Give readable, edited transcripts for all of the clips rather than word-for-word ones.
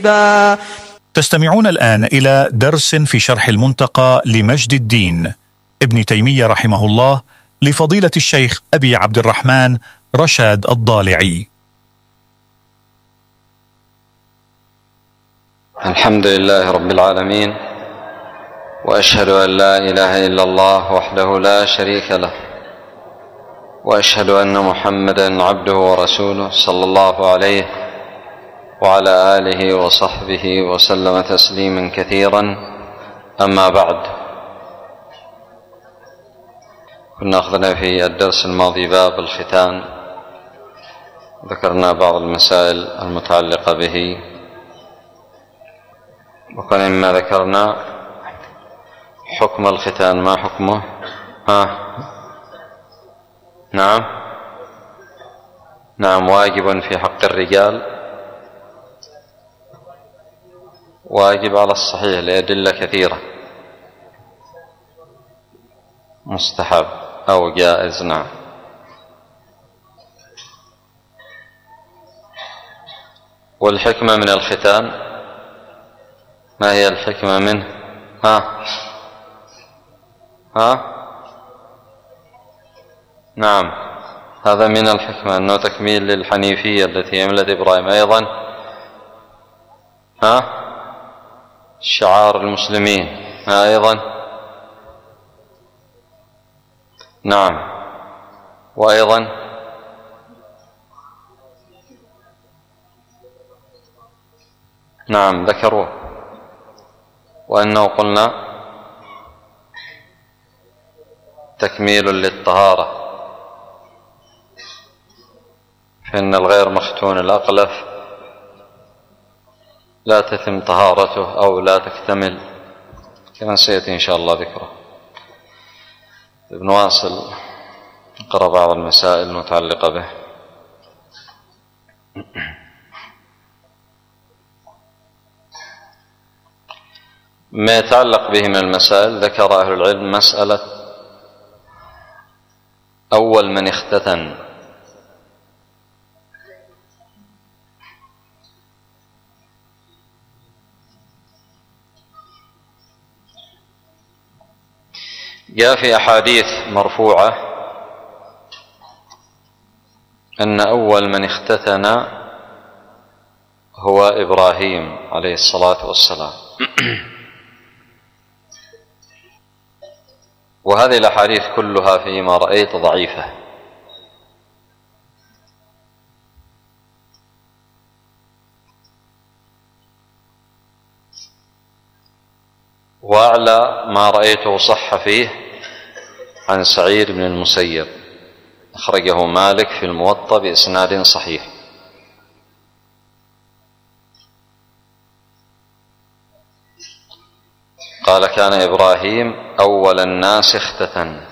تستمعون الآن إلى درس في شرح المنتقى لمجد الدين ابن تيمية رحمه الله لفضيلة الشيخ أبي عبد الرحمن رشاد الضالعي. الحمد لله رب العالمين، وأشهد أن لا إله إلا الله وحده لا شريك له، وأشهد أن محمدًا عبده ورسوله صلى الله عليه وعلى آله وصحبه وسلم تسليما كثيرا. أما بعد، كنا أخذنا في الدرس الماضي باب الختان، ذكرنا بعض المسائل المتعلقة به، وكان مما ذكرنا حكم الختان. ما حكمه؟ نعم، واجب في حق الرجال، واجب على الصحيح لأدلة كثيرة، مستحب أو جائز. نعم. والحكمة من الختان، ما هي الحكمة منه؟ نعم، هذا من الحكمة، أنه تكميل للحنيفية التي عملت إبراهيم. أيضا شعار المسلمين. أيضا نعم، وأيضا نعم ذكروه، وأنه قلنا تكميل للطهارة، فإن الغير مختون الأقلف لا تتم طهارته أو لا تكتمل، كما سيأتي إن شاء الله ذكره. ابن واصل قرأ بعض المسائل المتعلقة به. ما يتعلق به من المسائل، ذكر أهل العلم مسألة أول من اختتن. جاء في أحاديث مرفوعة أن أول من اختتن هو إبراهيم عليه الصلاة والسلام. وهذه الأحاديث كلها فيما رأيت ضعيفة، وأعلى ما رأيته صح فيه عن سعيد بن المسيب، أخرجه مالك في الموطأ بإسناد صحيح. قال: كان إبراهيم أول الناس اختتن.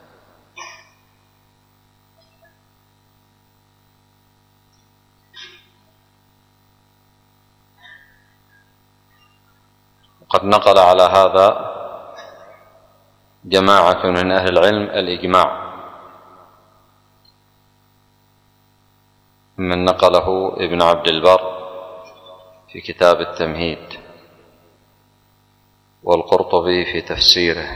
وقد نقل على هذا جماعة من أهل العلم الإجماع، من نقله ابن عبد البر في كتاب التمهيد، والقرطبي في تفسيره،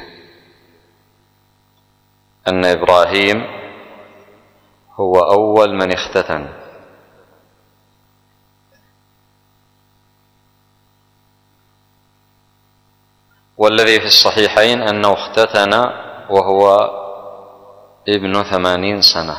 أن إبراهيم هو أول من اختتن. والذي في الصحيحين أنه اختتن وهو ابن 80 سنة.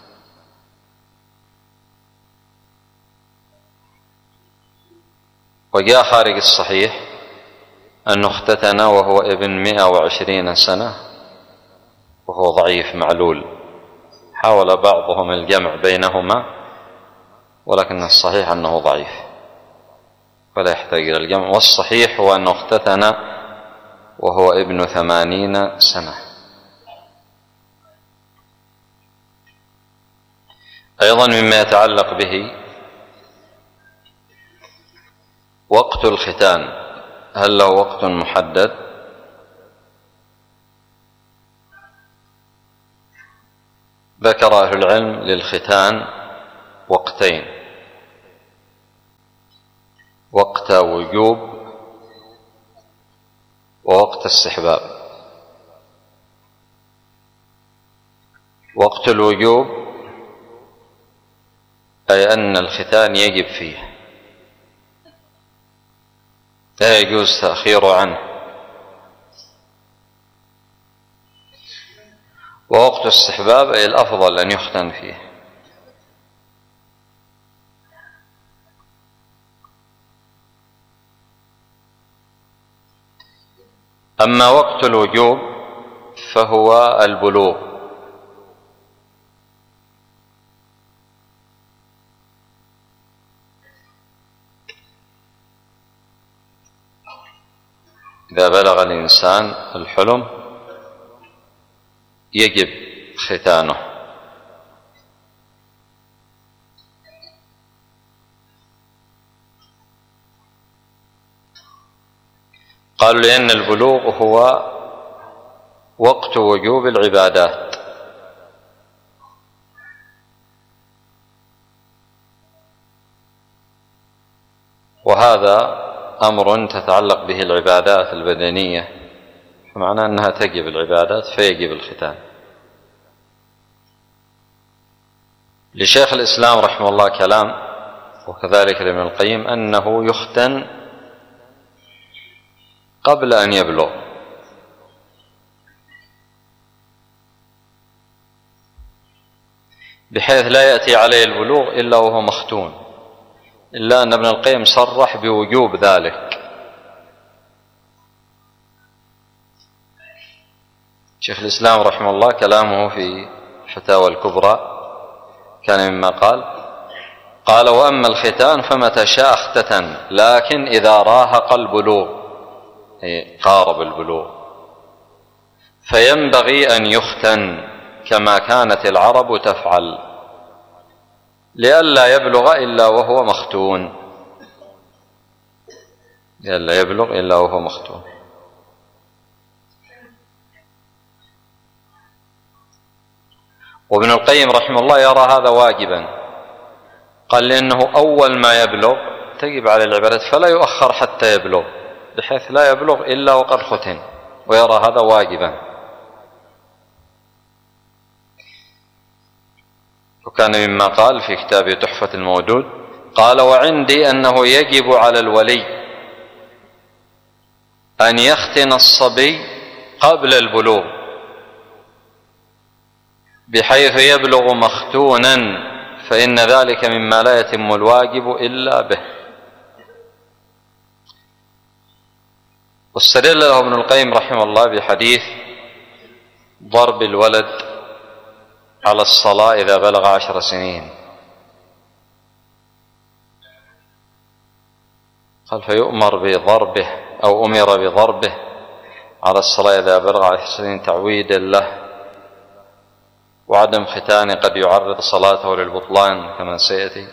وجاء خارج الصحيح أنه اختتن وهو ابن 120 سنة، وهو ضعيف معلول. حاول بعضهم الجمع بينهما، ولكن الصحيح أنه ضعيف فلا يحتاج إلى الجمع. والصحيح هو أنه اختتن وهو ابن 80 سنة. أيضا مما يتعلق به وقت الختان، هل له وقت محدد؟ ذكر أهل العلم للختان وقتين، وقت وجوب ووقت استحباب. وقت الوجوب أي أن الختان يجب فيه، لا يجوز تأخيره عنه. ووقت استحباب أي الأفضل أن يختن فيه. أما وقت الوجوب فهو البلوغ، إذا بلغ الإنسان الحلم يجب ختانه. قالوا لأن البلوغ هو وقت وجوب العبادات، وهذا أمر تتعلق به العبادات البدنية، معناه أنها تجب العبادات فيجب الختان. لشيخ الإسلام رحمه الله كلام، وكذلك لابن القيم، أنه يختن قبل أن يبلغ، بحيث لا يأتي عليه البلوغ إلا وهو مختون، إلا أن ابن القيم صرح بوجوب ذلك. شيخ الإسلام رحمه الله كلامه في الفتاوى الكبرى كان مما قال: وأما الختان فمتى شاء اختتن، لكن إذا راهق البلوغ أي قارب البلوغ فينبغي أن يختن كما كانت العرب تفعل، لئلا يبلغ إلا وهو مختون، لئلا يبلغ إلا وهو مختون. وابن القيم رحمه الله يرى هذا واجبا، قال لأنه أول ما يبلغ تجب على العبادات، فلا يؤخر حتى يبلغ، بحيث لا يبلغ إلا وقد ختن، ويرى هذا واجبا. وكان مما قال في كتاب تحفة المودود، قال: وعندي أنه يجب على الولي أن يختن الصبي قبل البلوغ، بحيث يبلغ مختونا، فإن ذلك مما لا يتم الواجب إلا به. واستدل له ابن القيم رحمه الله بحديث ضرب الولد على الصلاة إذا بلغ 10 سنين، قال: فيؤمر بضربه أو أمر بضربه على الصلاة إذا بلغ 10 سنين تعويدا له، وعدم ختانه قد يعرض صلاته للبطلان كما سيأتي.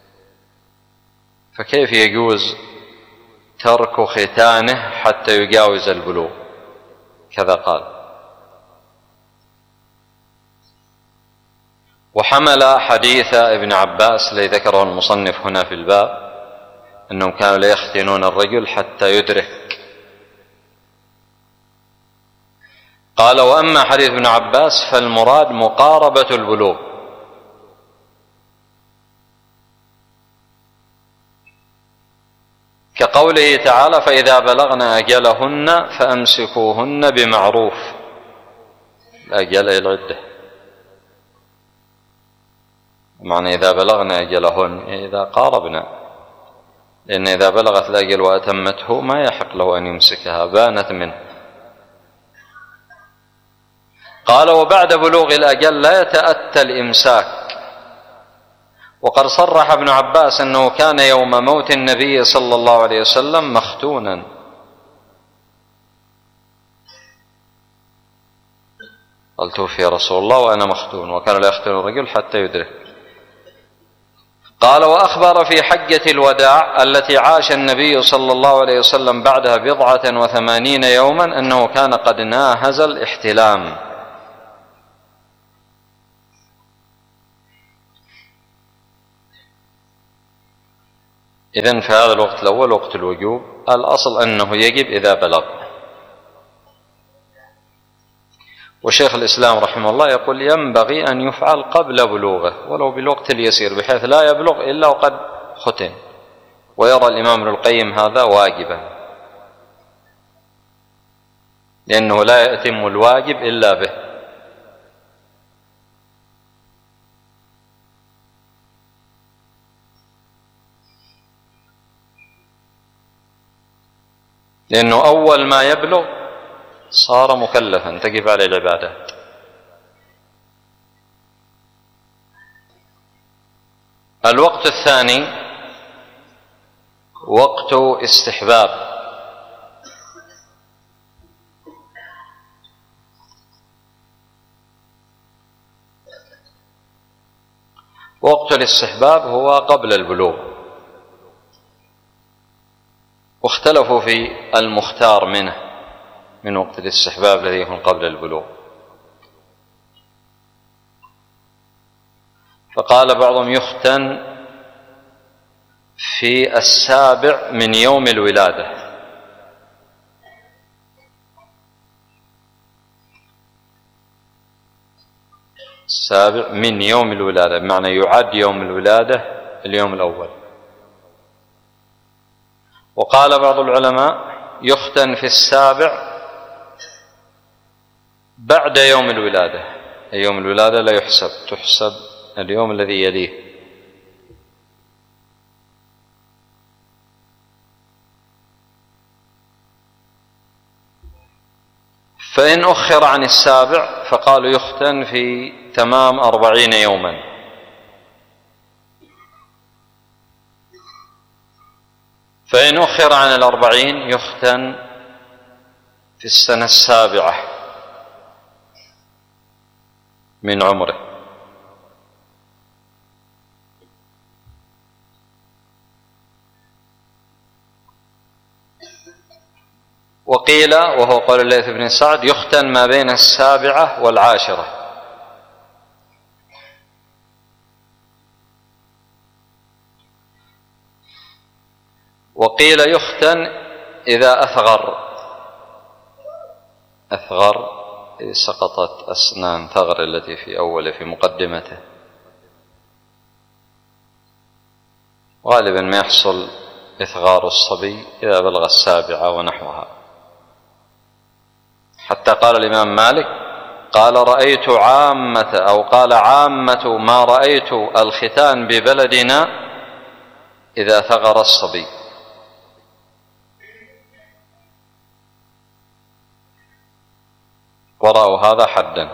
فكيف يجوز ترك ختانه حتى يجاوز البلوغ؟ كذا قال. وحمل حديث ابن عباس الذي ذكره المصنف هنا في الباب أنهم كانوا لا يختنون الرجل حتى يدرك. قال: وأما حديث ابن عباس فالمراد مقاربة البلوغ، كقوله تعالى: فإذا بلغن أجلهن فأمسكوهن بمعروف. الأجل أي العدة، معنى إذا بلغن أجلهن إذا قاربنا، لأن إذا بلغت الأجل وأتمته ما يحق له أن يمسكها، بانت منه. قال: وبعد بلوغ الأجل لا يتأتى الإمساك. وقد صرح ابن عباس أنه كان يوم موت النبي صلى الله عليه وسلم مختونا، قال: توفي رسول الله وأنا مختون، وكان لا يختن الرجل حتى يدرك. قال: وأخبر في حجة الوداع التي عاش النبي صلى الله عليه وسلم بعدها 87 يوما أنه كان قد ناهز الاحتلام. إذن في هذا الوقت الأول وقت الوجوب، الأصل أنه يجب إذا بلغ. وشيخ الإسلام رحمه الله يقول ينبغي أن يفعل قبل بلوغه ولو بالوقت اليسير بحيث لا يبلغ إلا وقد ختن، ويرى الإمام ابن القيم هذا واجبا، لأنه لا يتم الواجب إلا به. لأنه أول ما يبلغ صار مكلفا تجب عليه العبادات. الوقت الثاني وقت استحباب. وقت الاستحباب هو قبل البلوغ، واختلفوا في المختار منه من وقت الاستحباب الذي يكون قبل البلوغ. فقال بعضهم يختن في 7 من يوم الولادة، السابع من يوم الولادة بمعنى يعد يوم الولادة اليوم الأول. وقال بعض العلماء يختن في 7 بعد يوم الولادة، أي يوم الولادة لا يحسب، تحسب اليوم الذي يليه. فإن أخر عن 7 فقالوا يختن في تمام 40 يوما. فإن أخر عن 40 يختن في السنة 7 من عمره. وقيل وهو قول الليث بن سعد يختن ما بين 7 و10. وقيل يختن إذا أثغر سقطت أسنان ثغر التي في أوله في مقدمته، غالبا ما يحصل إثغار الصبي إذا بلغ 7 ونحوها. حتى قال الإمام مالك قال رأيت عامة أو قال عامة ما رأيت الختان ببلدنا إذا ثغر الصبي. ورأوا هذا حدا.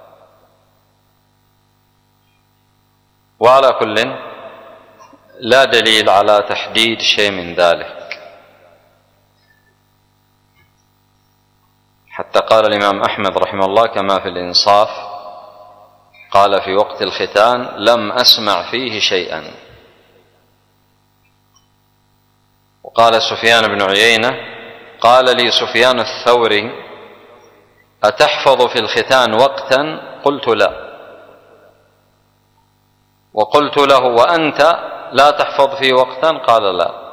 وعلى كل لا دليل على تحديد شيء من ذلك، حتى قال الإمام أحمد رحمه الله كما في الإنصاف قال في وقت الختان لم أسمع فيه شيئا. وقال سفيان بن عيينة قال لي سفيان الثوري أتحفظ في الختان وقتا؟ قلت لا. وقلت له وأنت لا تحفظ فيه وقتا؟ قال لا.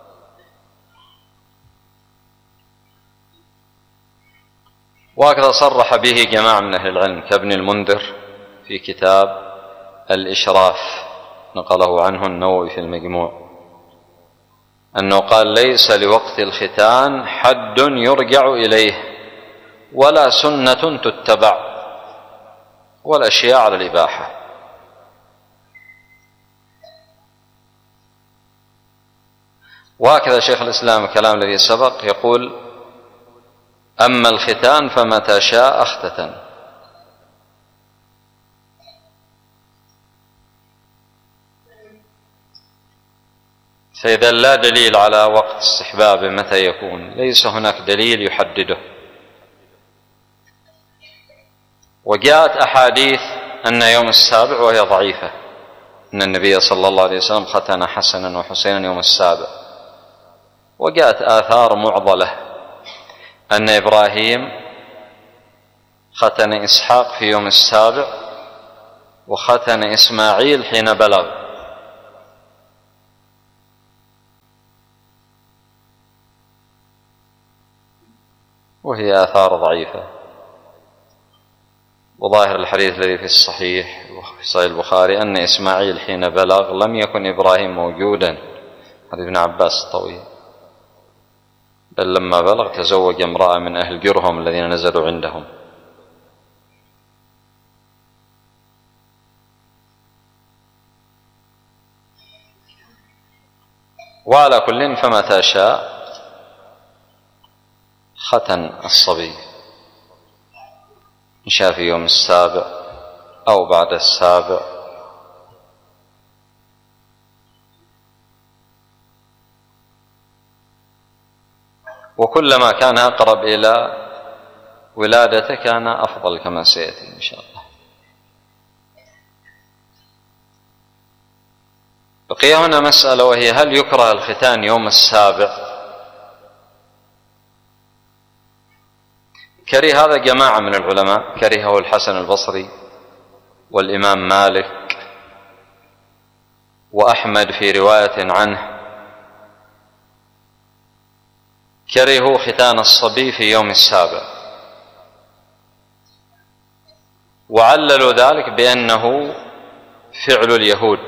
وهكذا صرح به جماعة من أهل العلم كابن المنذر في كتاب الإشراف، نقله عنه النووي في المجموع، أنه قال ليس لوقت الختان حد يرجع إليه ولا سنة تتبع والأشياء على الإباحة. وهكذا شيخ الإسلام الكلام الذي سبق يقول أما الختان فمتى شاء اختتن. فإذا لا دليل على وقت استحباب متى يكون، ليس هناك دليل يحدده. وجاءت أحاديث أن يوم 7 وهي ضعيفة، أن النبي صلى الله عليه وسلم ختن حسنا وحسينا يوم 7. وجاءت آثار معضلة أن إبراهيم ختن إسحاق في يوم 7 وختن إسماعيل حين بلغ. وهي آثار ضعيفة. وظاهر الحديث الذي في الصحيح في صحيح البخاري أن إسماعيل حين بلغ لم يكن إبراهيم موجودا، هذا ابن عباس الطويل، بل لما بلغ تزوج امرأة من أهل جرهم الذين نزلوا عندهم. وعلى كل فمتى شاء ختن الصبي، إن شاء في يوم السابع أو بعد السابع، وكلما كان أقرب إلى ولادته كان أفضل كما سيأتي إن شاء الله. بقي هنا مسألة، وهي هل يكره الختان يوم السابع؟ كره هذا جماعة من العلماء، كرهه الحسن البصري والإمام مالك وأحمد في رواية عنه، كرهوا ختان الصبي في يوم السابع، وعللوا ذلك بأنه فعل اليهود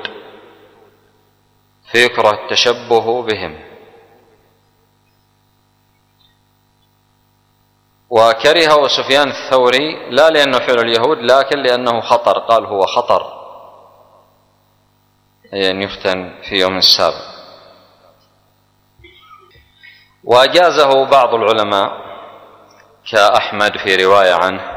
فيكره التشبه بهم. وكرهه سفيان الثوري لا لأنه فعل اليهود، لكن لأنه خطر، قال هو خطر أي أن يختن في يوم السابع. وأجازه بعض العلماء كأحمد في رواية عنه،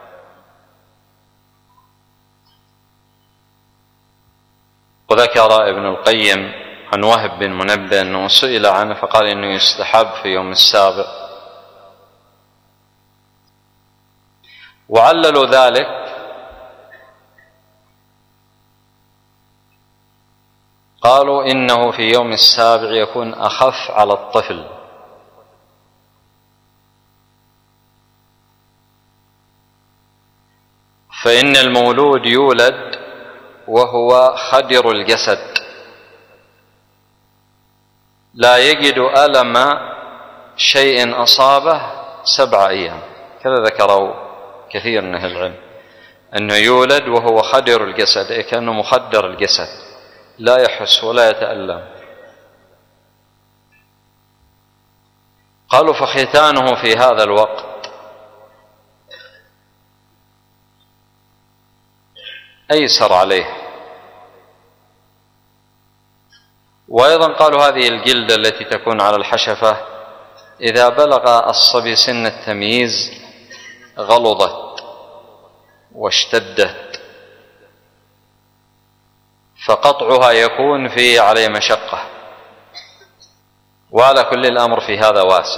وذكر ابن القيم عن وهب بن منبه أنه سئل عنه فقال إنه يستحب في يوم السابع. وعللوا ذلك قالوا إنه في يوم السابع يكون أخف على الطفل، فإن المولود يولد وهو خدر الجسد لا يجد ألم شيء أصابه 7 أيام، كذا ذكروا كثير من أهل العلم، أنه يولد وهو خدر الجسد أي كأنه مخدر الجسد لا يحس ولا يتألم. قالوا فختانه في هذا الوقت أيسر عليه. وأيضا قالوا هذه الجلدة التي تكون على الحشفة إذا بلغ الصبي سن التمييز غلظت واشتدت، فقطعها يكون فيه عليه مشقة. وعلى كل الأمر في هذا واسع،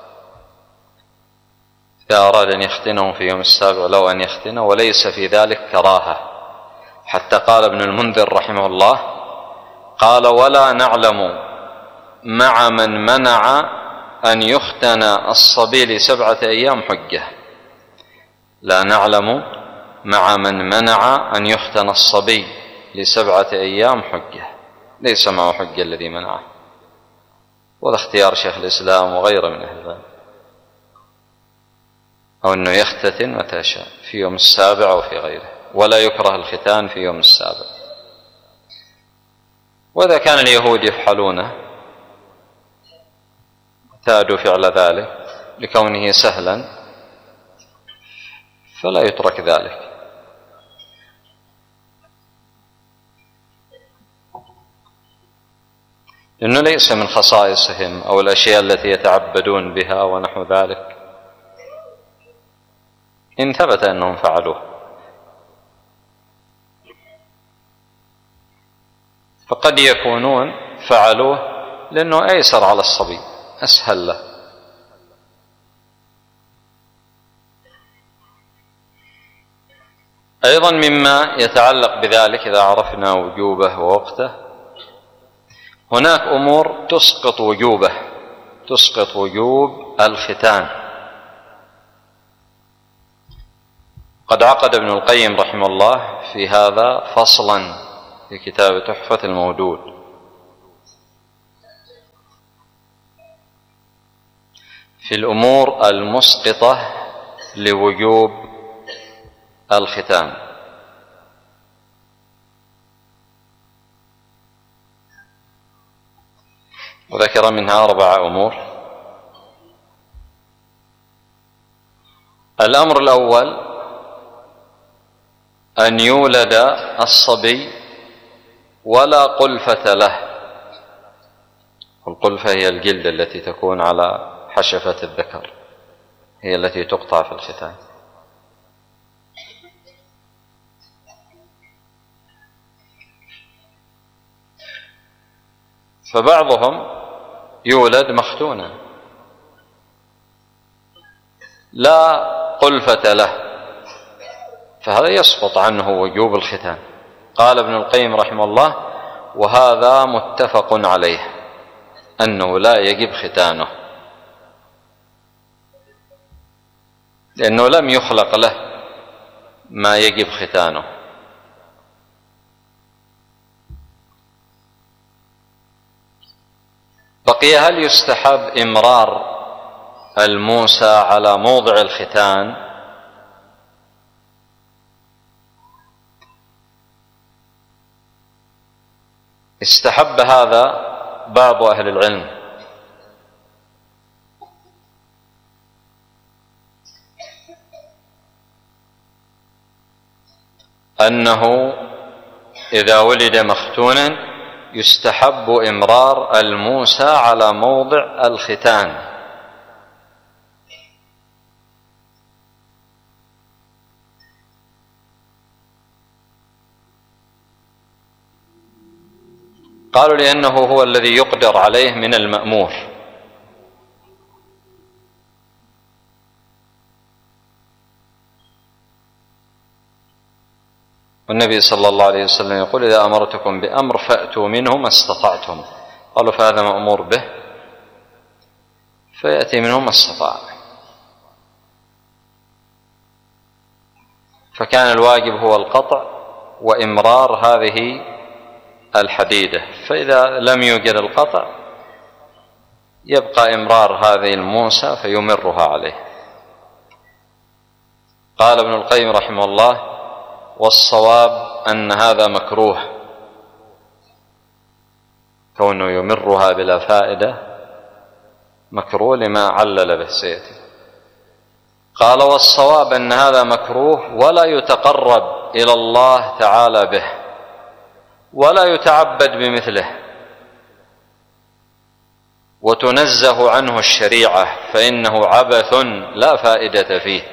إذا أراد أن يختنه في يوم السابع لو أن يختنه، وليس في ذلك كراهة. حتى قال ابن المنذر رحمه الله قال ولا نعلم مع من منع أن يختن الصبي ل7 أيام حجة، لا نعلم مع من منع أن يختن الصبي ل7 أيام حجة، ليس معه حجة الذي منعه. وهذا اختيار شيخ الإسلام وغيره من أهل العلم، أو أنه يختتن متى شاء في يوم السابع أو في غيره، ولا يكره الختان في يوم السابع. وإذا كان اليهود يفعلونه اعتادوا فعل ذلك لكونه سهلا فلا يترك ذلك. لأنه ليس من خصائصهم أو الأشياء التي يتعبدون بها ونحو ذلك، إن ثبت أنهم فعلوه. فقد يكونون فعلوه لأنه أيسر على الصبي، أسهل له. أيضا مما يتعلق بذلك إذا عرفنا وجوبه ووقته، هناك أمور تسقط وجوبه، تسقط وجوب الختان. قد عقد ابن القيم رحمه الله في هذا فصلا في كتاب تحفة المودود. في الأمور المسقطة لوجوب الختان. وذكر منها 4 أمور. الأمر الأول أن يولد الصبي ولا قلفة له. والقلفة هي الجلد التي تكون على حشفة الذكر، هي التي تقطع في الختان. فبعضهم يولد مختونا لا قلفة له، فهذا يسقط عنه وجوب الختان. قال ابن القيم رحمه الله: وهذا متفق عليه أنه لا يجب ختانه، لأنه لم يخلق له ما يجب ختانه. بقي هل يستحب إمرار الموسى على موضع الختان؟ استحب هذا بعض أهل العلم، أنه إذا ولد مختونا يستحب إمرار الموسى على موضع الختان. قالوا لأنه هو الذي يقدر عليه من المأمور، والنبي صلى الله عليه وسلم يقول: إذا أمرتكم بأمر فأتوا منه ما استطعتم. قالوا: فهذا مأمور به فيأتي منه ما استطاع. فكان الواجب هو القطع وإمرار هذه الحديدة، فإذا لم يوجد القطع يبقى إمرار هذه الموسى فيمرها عليه. قال ابن القيم رحمه الله: والصواب أن هذا مكروه، كونه يمرها بلا فائدة مكروه لما علل به سيأتي. قال: والصواب أن هذا مكروه ولا يتقرب إلى الله تعالى به ولا يتعبد بمثله، وتنزه عنه الشريعة، فإنه عبث لا فائدة فيه.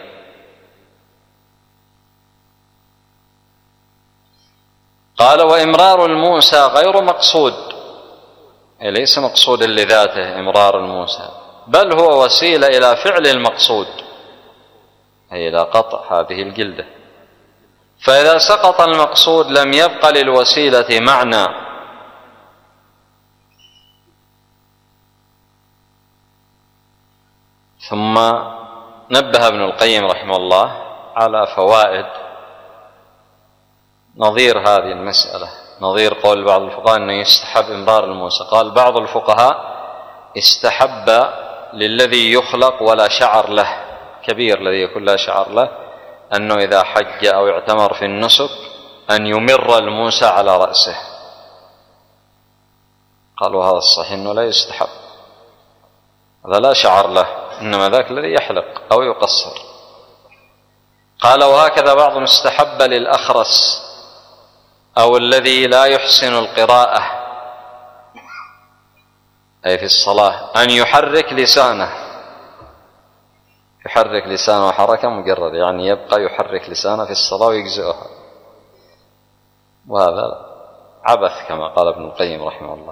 قال: وإمرار الموسى غير مقصود، ليس مقصودا لذاته إمرار الموسى، بل هو وسيلة إلى فعل المقصود، أي إلى قطع هذه الجلدة. فإذا سقط المقصود لم يبق للوسيلة معنى. ثم نبه ابن القيم رحمه الله على فوائد نظير هذه المسألة، نظير قول بعض الفقهاء أنه يستحب إمرار الموسى. قال بعض الفقهاء: استحب للذي يخلق ولا شعر له، كبير الذي يكون لا شعر له، أنه إذا حج أو اعتمر في النسك أن يمر الموسى على رأسه. قالوا هذا الصحيح أنه لا يستحب، هذا لا شعر له، إنما ذاك الذي يحلق أو يقصر. قال: وهكذا بعضهم استحب للأخرس أو الذي لا يحسن القراءة، أي في الصلاة، أن يحرك لسانه. يحرك لسانه حركة مجرد، يعني يبقى يحرك لسانه في الصلاة ويجزئها، وهذا عبث كما قال ابن القيم رحمه الله.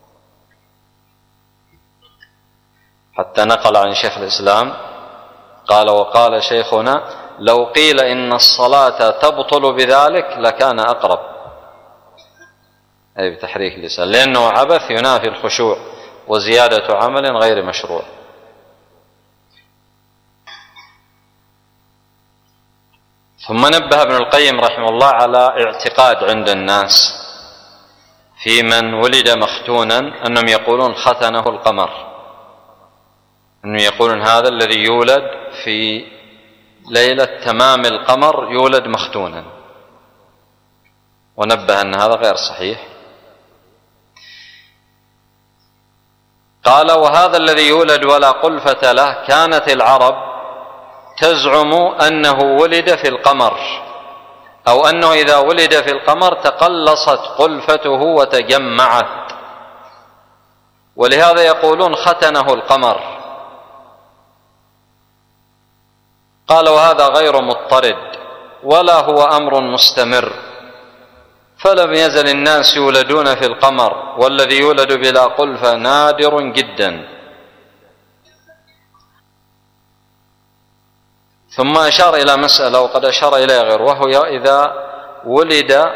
حتى نقل عن شيخ الإسلام قال: وقال شيخنا: لو قيل إن الصلاة تبطل بذلك لكان أقرب، أي بتحريك اللسان، لأنه عبث ينافي الخشوع وزيادة عمل غير مشروع. ثم نبه ابن القيم رحمه الله على اعتقاد عند الناس في من ولد مختونا أنهم يقولون ختنه القمر، أنه يقولون هذا الذي يولد في ليلة تمام القمر يولد مختونا، ونبه أن هذا غير صحيح. قال: وهذا الذي يولد ولا قلفة له كانت العرب تزعم أنه ولد في القمر، أو أنه إذا ولد في القمر تقلصت قلفته وتجمعت، ولهذا يقولون ختنه القمر. قال: وهذا غير مضطرد ولا هو أمر مستمر، فلم يزل الناس يولدون في القمر، والذي يولد بلا قلفة نادر جدا. ثم أشار إلى مسألة وقد أشار إليها غيره، وهو إذا ولد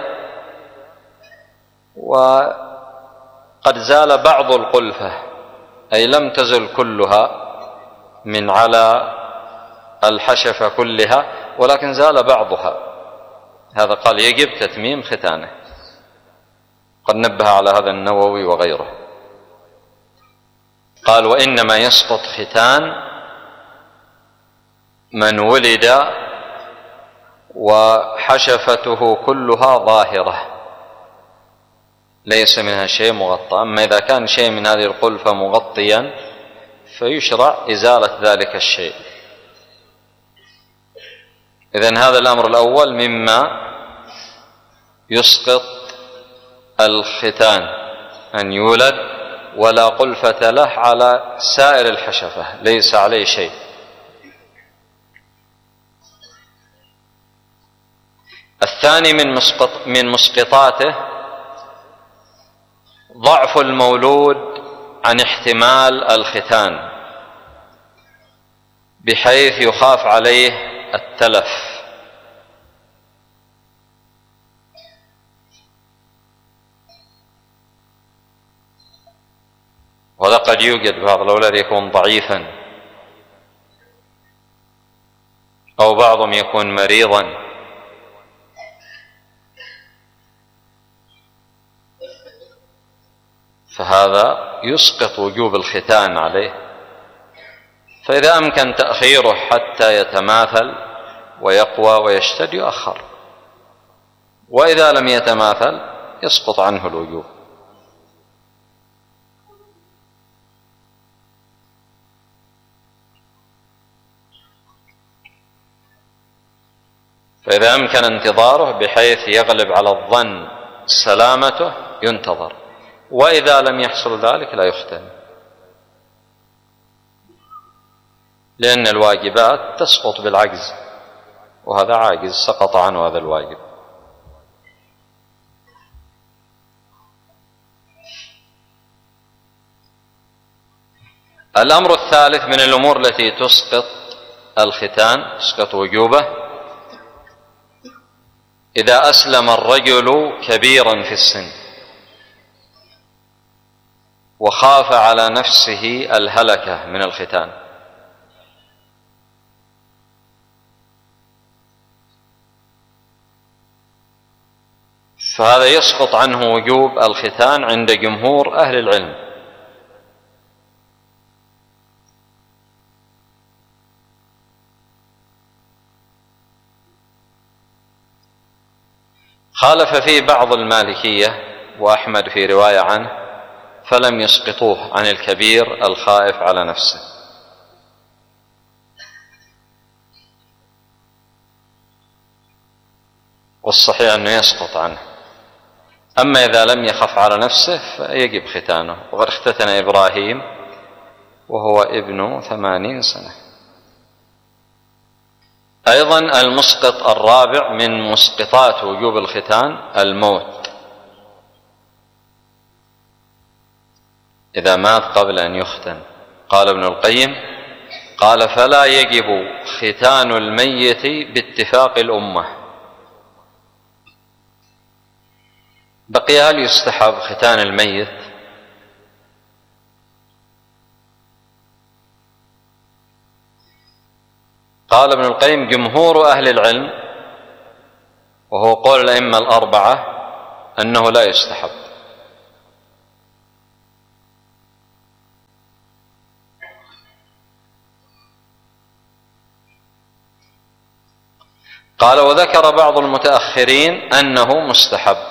وقد زال بعض القلفة، أي لم تزل كلها من على الحشفة كلها ولكن زال بعضها، هذا قال يجب تتميم ختانه. قد نبه على هذا النووي وغيره. قال: وإنما يسقط ختان من ولد وحشفته كلها ظاهرة ليس منها شيء مغطى. أما إذا كان شيء من هذه القلفة مغطيا فيشرع إزالة ذلك الشيء. إذن هذا الأمر الأول مما يسقط الختان، أن يولد ولا قلفة له على سائر الحشفة، ليس عليه شيء. الثاني من مسقطاته ضعف المولود عن احتمال الختان، بحيث يخاف عليه التلف. وهذا قد يوجد بعض الأولاد يكون ضعيفا، أو بعضهم يكون مريضا، فهذا يسقط وجوب الختان عليه. فإذا أمكن تأخيره حتى يتماثل ويقوى ويشتد يؤخر، وإذا لم يتماثل يسقط عنه الوجوب. فإذا أمكن انتظاره بحيث يغلب على الظن سلامته ينتظر، وإذا لم يحصل ذلك لا يختن، لأن الواجبات تسقط بالعجز، وهذا عاجز سقط عنه هذا الواجب. الأمر الثالث من الأمور التي تسقط الختان، تسقط وجوبه، إذا أسلم الرجل كبيرا في السن وخاف على نفسه الهلكة من الختان، فهذا يسقط عنه وجوب الختان عند جمهور أهل العلم. خالف فيه بعض المالكية وأحمد في رواية عنه، فلم يسقطوه عن الكبير الخائف على نفسه. والصحيح أنه يسقط عنه. أما إذا لم يخف على نفسه فيجب ختانه. وقد اختتن إبراهيم وهو ابن 80 سنة. أيضا المسقط الرابع من مسقطات وجوب الختان الموت، إذا مات قبل أن يختن. قال ابن القيم: قال: فلا يجب ختان الميت باتفاق الأمة. بقي هل يستحب ختان الميت؟ قال ابن القيم: جمهور أهل العلم، وهو قول الأئمة الأربعة، أنه لا يستحب. قال: وذكر بعض المتأخرين أنه مستحب.